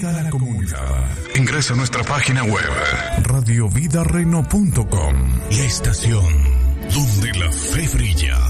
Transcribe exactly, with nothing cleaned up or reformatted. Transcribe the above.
Bienvenida a la comunidad. Ingresa a nuestra página web radio vida reno punto com, la estación donde la fe brilla.